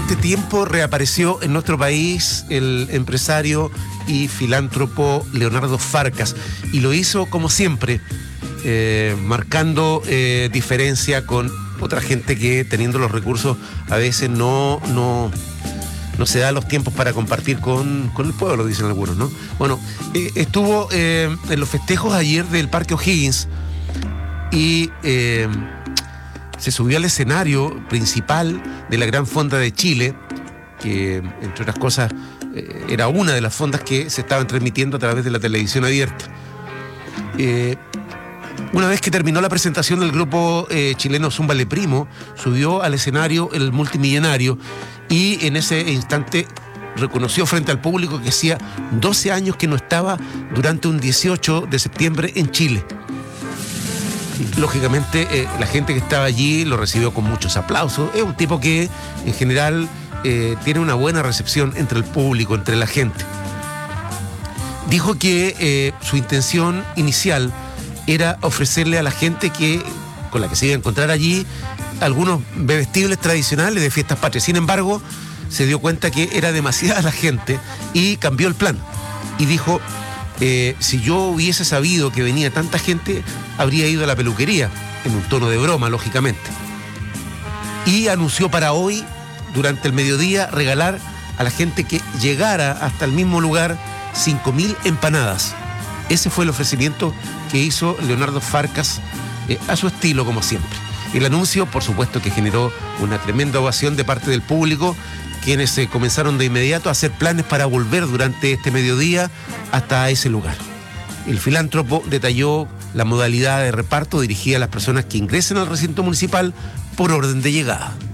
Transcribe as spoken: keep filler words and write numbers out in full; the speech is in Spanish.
este tiempo reapareció en nuestro país el empresario y filántropo Leonardo Farcas, y lo hizo como siempre, eh, marcando eh, diferencia con otra gente que, teniendo los recursos, a veces no, no, no se da los tiempos para compartir con, con el pueblo, dicen algunos, ¿no? Bueno, eh, estuvo eh, en los festejos ayer del Parque O'Higgins y eh, se subió al escenario principal de la Gran Fonda de Chile, que, entre otras cosas, eh, era una de las fondas que se estaban transmitiendo a través de la televisión abierta. Eh, Una vez que terminó la presentación del grupo eh, chileno Zúmbale Primo, subió al escenario el multimillonario y en ese instante reconoció frente al público que hacía doce años que no estaba durante un dieciocho de septiembre en Chile. Lógicamente, eh, la gente que estaba allí lo recibió con muchos aplausos. Es un tipo que, en general, eh, tiene una buena recepción entre el público, entre la gente. Dijo que eh, su intención inicial era ofrecerle a la gente que, con la que se iba a encontrar allí, algunos bebestibles tradicionales de fiestas patrias. Sin embargo, se dio cuenta que era demasiada la gente y cambió el plan. Y dijo, eh, si yo hubiese sabido que venía tanta gente, habría ido a la peluquería, en un tono de broma, lógicamente. Y anunció para hoy, durante el mediodía, regalar a la gente que llegara hasta el mismo lugar cinco mil empanadas. Ese fue el ofrecimiento que hizo Leonardo Farcas, eh, a su estilo, como siempre. El anuncio, por supuesto, que generó una tremenda ovación de parte del público, quienes eh, comenzaron de inmediato a hacer planes para volver durante este mediodía hasta ese lugar. El filántropo detalló la modalidad de reparto dirigida a las personas que ingresen al recinto municipal por orden de llegada.